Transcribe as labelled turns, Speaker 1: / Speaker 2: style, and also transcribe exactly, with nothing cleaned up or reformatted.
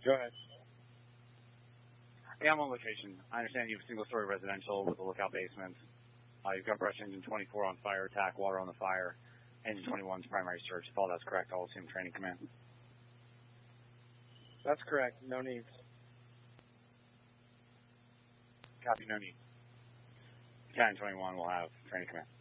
Speaker 1: Go ahead.
Speaker 2: Yeah, I'm on location. I understand you have a single-story residential with a lookout basement. Uh, you've got brush engine twenty-four on fire attack, water on the fire. Engine twenty-one's primary search. If all that's correct, I'll assume training command.
Speaker 1: That's correct. No needs.
Speaker 2: Copy, no need. Battalion twenty-one will have training command.